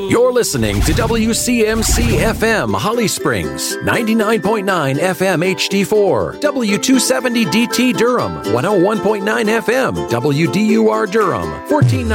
You're listening to WCMC FM Holly Springs, 99.9 FM HD4, W270 DT Durham, 101.9 FM WDUR Durham, 1490